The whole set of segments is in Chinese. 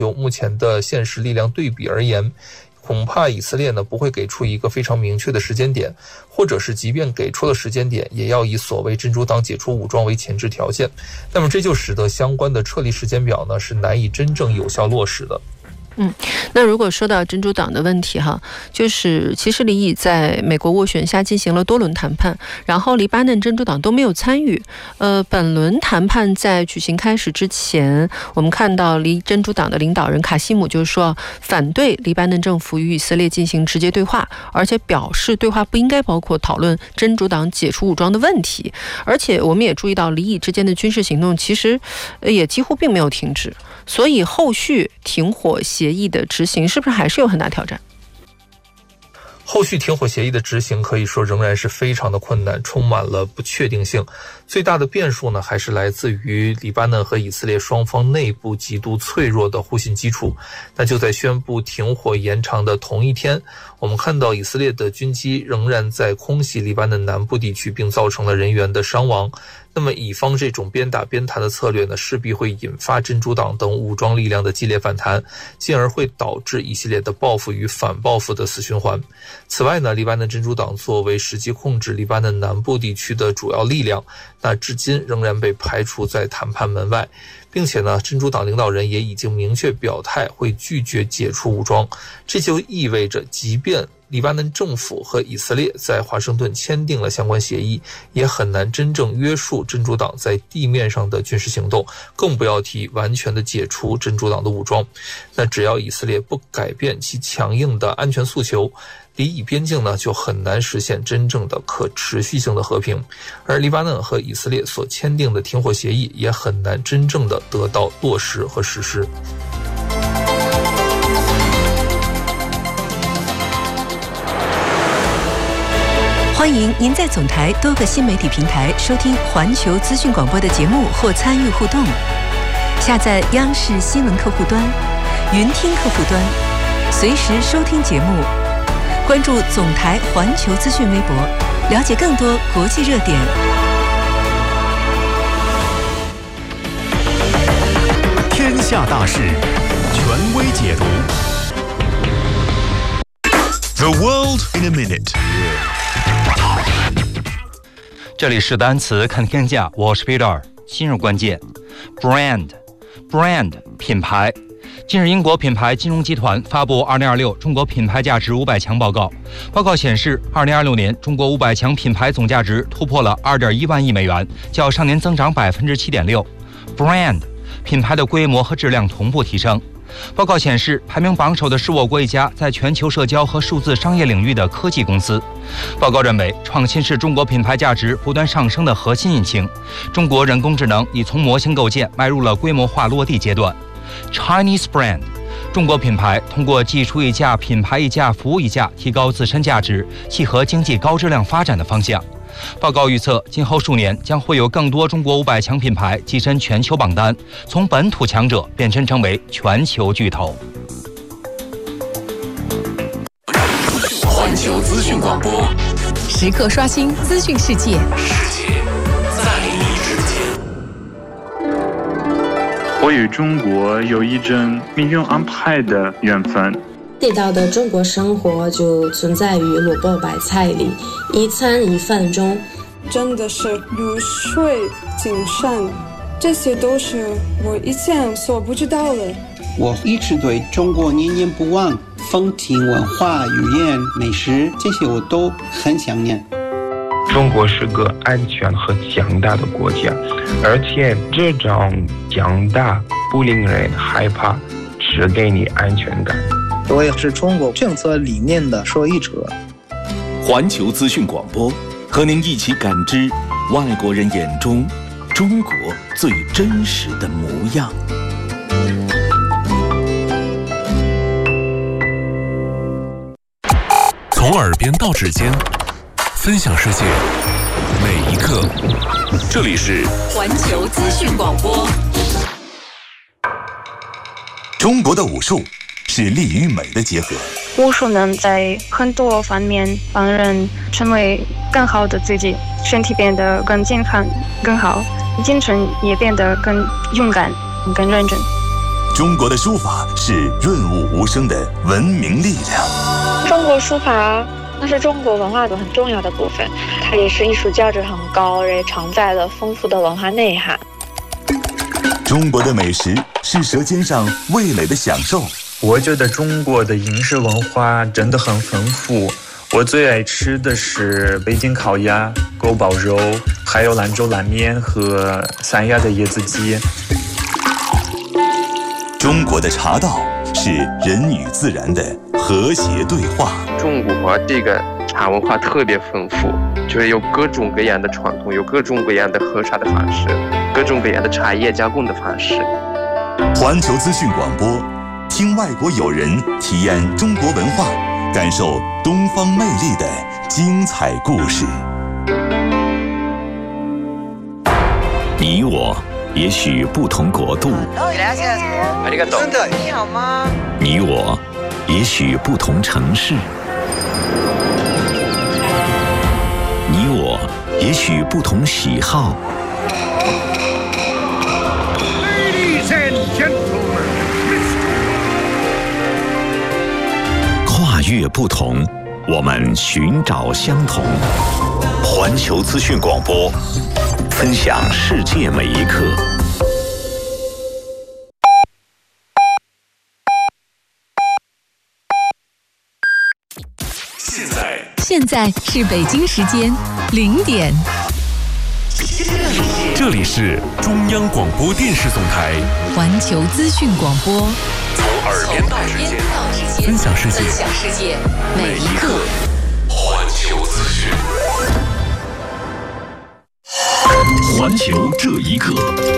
由目前的现实力量对比而言，恐怕以色列呢不会给出一个非常明确的时间点，或者是即便给出了时间点，也要以所谓真主党解除武装为前置条件。那么这就使得相关的撤离时间表呢是难以真正有效落实的。 那如果说到真主党的问题哈，就是其实李以在美国斡旋下进行了多轮谈判，然后黎巴嫩真主党都没有参与。本轮谈判在举行开始之前，我们看到真主党的领导人卡西姆就是说反对黎巴嫩政府与以色列进行直接对话，而且表示对话不应该包括讨论真主党解除武装的问题。而且我们也注意到黎以之间的军事行动其实也几乎并没有停止，所以后续停火协议的执行是不是还是有很大挑战？ 后续停火协议的执行可以说仍然是非常的困难，充满了不确定性。最大的变数呢，还是来自于黎巴嫩和以色列双方内部极度脆弱的互信基础。那就在宣布停火延长的同一天，我们看到以色列的军机仍然在空袭黎巴嫩南部地区，并造成了人员的伤亡。那么以方这种边打边谈的策略呢，势必会引发真主党等武装力量的激烈反弹，进而会导致一系列的报复与反报复的死循环。此外呢，黎巴嫩真主党作为实际控制黎巴嫩南部地区的主要力量，那至今仍然被排除在谈判门外，并且呢，真主党领导人也已经明确表态会拒绝解除武装。这就意味着即便黎巴嫩政府和以色列在华盛顿签订了相关协议，也很难真正约束真主党在地面上的军事行动，更不要提完全的解除真主党的武装。那只要以色列不改变其强硬的安全诉求，黎以边境呢就很难实现真正的可持续性的和平，而黎巴嫩和以色列所签订的停火协议也很难真正的得到落实和实施。 欢迎您在总台多个新媒体平台收听环球资讯广播的节目或参与互动。下载央视新闻客户端、云听客户端，随时收听节目。关注总台环球资讯微博，了解更多国际热点。 天下大事，权威解读。The world in a minute。 这里是单词看天下，我是 Peter。今日关键 brand 品牌。近日，英国品牌金融集团发布2026中国品牌价值500强报告。报告显示，2026年中国500强品牌总价值突破了2.1万亿美元，较上年增长7.6%。brand 品牌的规模和质量同步提升。报告显示，排名榜首的是我国一家在全球社交和数字商业领域的科技公司。报告认为，创新是中国品牌价值不断上升的核心引擎。中国人工智能已从模型构建迈入了规模化落地阶段。Chinese brand， 中国品牌通过技术溢价、品牌溢价、服务溢价，提高自身价值，契合经济高质量发展的方向。报告预测，今后数年将会有更多中国500强品牌跻身全球榜单，从本土强者变身成为全球巨头。 环球资讯广播， 时刻刷新资讯世界， 世界在你之间。 我与中国有一种命运安排的缘分。 地道的中国生活就存在于萝卜白菜里，一餐一饭中。 真的是如水精深，这些都是我以前所不知道的。 我一直对中国念念不忘，风情文化、语言、美食，这些我都很想念。 中国是个安全和强大的国家，而且这种强大不令人害怕，只给你安全感。 我也是中国政策理念的受益者。 环球资讯广播，和您一起感知外国人眼中中国最真实的模样。 从耳边到指尖，分享世界每一刻。这里是环球资讯广播。 中国的武术是力与美的结合。 武术能在很多方面帮人成为更好的自己，身体变得更健康、更好，精神也变得更勇敢、更认真。 中国的书法是润物无声的文明力量。 中国书法那是中国文化的很重要的部分，它也是艺术价值很高，也承载了丰富的文化内涵。 中国的美食是舌尖上味蕾的享受。 我觉得中国的饮食文化真的很丰富，我最爱吃的是北京烤鸭、锅包肉，还有兰州拉面和三亚的椰子鸡。 中国的茶道是人与自然的和谐对话。 中国这个茶文化特别丰富，就是有各种各样的传统，有各种各样的喝茶的方式，各种各样的茶叶加工的方式。 环球资讯广播，听外国友人体验中国文化，感受东方魅力的精彩故事。 你我也许不同国度， 你好吗？ 你我也许不同城市，你我也许不同喜好。跨越不同，我们寻找相同。环球资讯广播，分享世界每一刻。 现在是北京时间0点。 这里是中央广播电视总台环球资讯广播， 从耳边到指尖，分享世界每一刻。 环球资讯， 环球这一刻。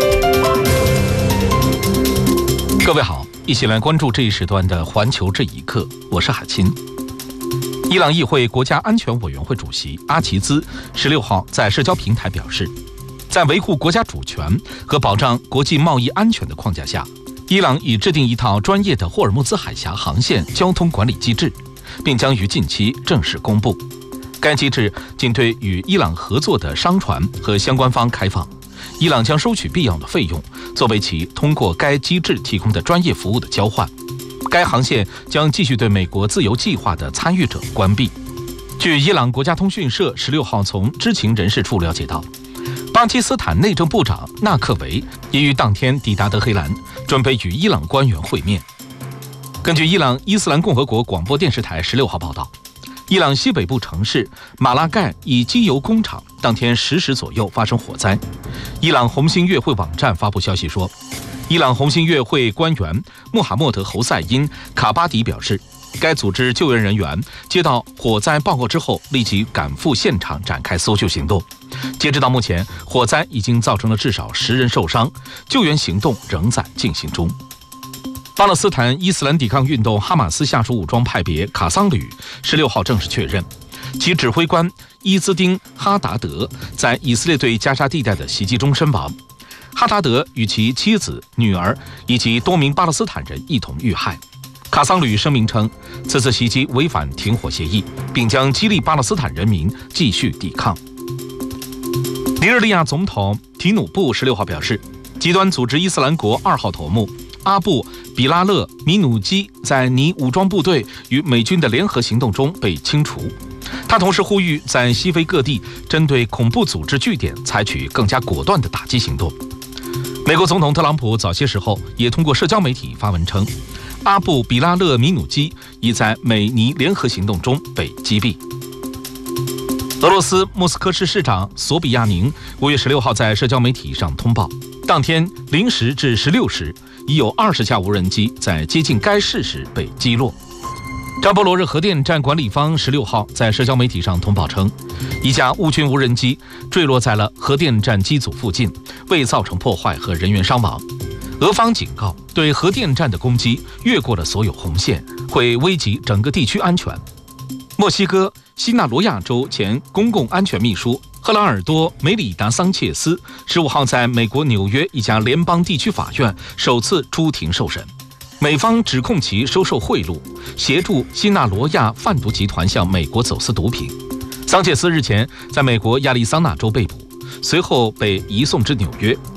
各位好，一起来关注这一时段的环球这一刻，我是海清。伊朗议会国家安全委员会主席阿齐兹16号在社交平台表示，在维护国家主权和保障国际贸易安全的框架下，伊朗已制定一套专业的霍尔木兹海峡航线交通管理机制，并将于近期正式公布。该机制仅对与伊朗合作的商船和相关方开放，伊朗将收取必要的费用，作为其通过该机制提供的专业服务的交换。该航线将继续对美国自由计划的参与者关闭。据伊朗国家通讯社16号从知情人士处了解到，巴基斯坦内政部长纳克维也于当天抵达德黑兰，准备与伊朗官员会面。根据伊朗伊斯兰共和国广播电视台16号报道，伊朗西北部城市马拉盖一机油工厂当天10时左右发生火灾。伊朗红星月会网站发布消息说，伊朗红星月会官员穆罕默德·侯赛因·卡巴迪表示，该组织救援人员接到火灾报告之后，立即赶赴现场展开搜救行动。截止到目前，火灾已经造成了至少10人受伤，救援行动仍在进行中。巴勒斯坦伊斯兰抵抗运动哈马斯下属武装派别卡桑旅16号正式确认，其指挥官伊兹丁·哈达德在以色列对加沙地带的袭击中身亡。哈达德与其妻子、女儿以及多名巴勒斯坦人一同遇害。卡桑旅声明称，此次袭击违反停火协议，并将激励巴勒斯坦人民继续抵抗。尼日利亚总统提努布16号表示，极端组织伊斯兰国2号头目阿布·比拉勒·米努基在尼武装部队与美军的联合行动中被清除。他同时呼吁在西非各地针对恐怖组织据点采取更加果断的打击行动。美国总统特朗普早些时候也通过社交媒体发文称，阿布·比拉勒·米努基已在美尼联合行动中被击毙。俄罗斯莫斯科市市长索比亚宁5月16号在社交媒体上通报，当天0时至16时，已有20架无人机在接近该市时被击落。扎波罗热核电站管理方16号在社交媒体上通报称，一架乌军无人机坠落在了核电站机组附近，未造成破坏和人员伤亡。俄方警告，对核电站的攻击越过了所有红线，会危及整个地区安全。墨西哥西纳罗亚州前公共安全秘书赫拉尔多·梅里达桑切斯15号在美国纽约一家联邦地区法院首次出庭受审。美方指控其收受贿赂，协助西纳罗亚贩毒集团向美国走私毒品。桑切斯日前在美国亚利桑那州被捕，随后被移送至纽约。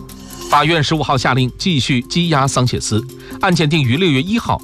法院15号下令继续羁押桑切斯，案件定于6月1号